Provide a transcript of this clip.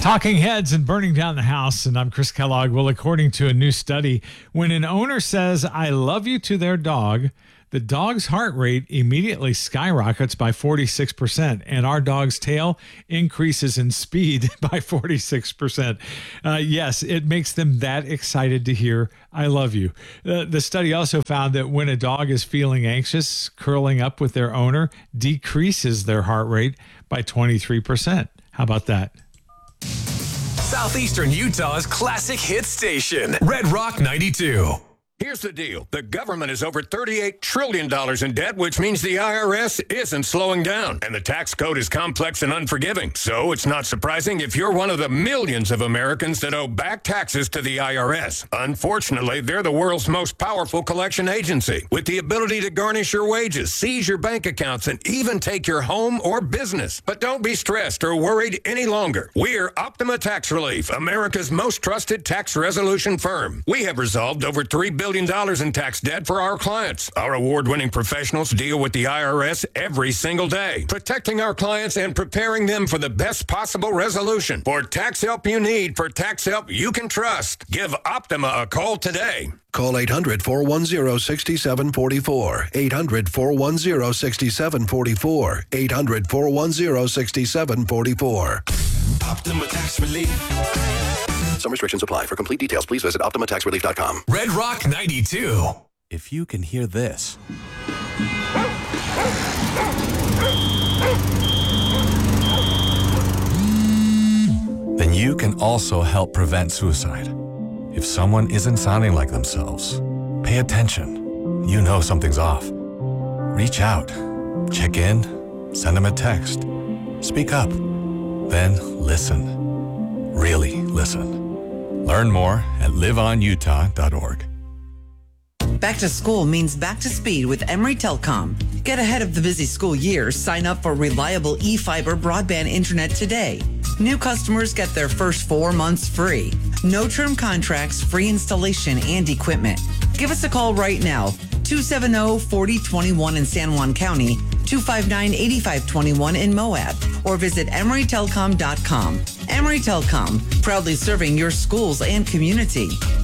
Talking heads and burning down the house, and I'm Chris Kellogg. Well, according to a new study, when an owner says, "I love you" to their dog, the dog's heart rate immediately skyrockets by 46%, and our dog's tail increases in speed by 46%. Yes, it makes them that excited to hear, "I love you." The study also found that when a dog is feeling anxious, curling up with their owner decreases their heart rate by 23%. How about that? Southeastern Utah's classic hit station, Red Rock 92. Here's the deal. The government is over $38 trillion in debt, which means the IRS isn't slowing down. And the tax code is complex and unforgiving. So it's not surprising if you're one of the millions of Americans that owe back taxes to the IRS. Unfortunately, they're the world's most powerful collection agency, with the ability to garnish your wages, seize your bank accounts, and even take your home or business. But don't be stressed or worried any longer. We're Optima Tax Relief, America's most trusted tax resolution firm. We have resolved over $3 billion in tax debt for our clients. Our award-winning professionals deal with the IRS every single day, protecting our clients and preparing them for the best possible resolution. For tax help you need, for tax help you can trust, give Optima a call today. Call 800-410-6744. 800-410-6744. 800-410-6744. Optima Tax Relief. Some restrictions apply. For complete details, please visit OptimaTaxRelief.com. Red Rock 92. If you can hear this, then you can also help prevent suicide. If someone isn't sounding like themselves, pay attention. You know something's off. Reach out. Check in. Send them a text. Speak up. Then listen. Really listen. Learn more at liveonutah.org. Back to school means back to speed with Emory Telecom. Get ahead of the busy school year. Sign up for reliable eFiber broadband internet today. New customers get their first 4 months free. No term contracts, free installation and equipment. Give us a call right now. 270-4021 in San Juan County, 259-8521 in Moab, or visit EmoryTelecom.com. Emory Telecom, proudly serving your schools and community.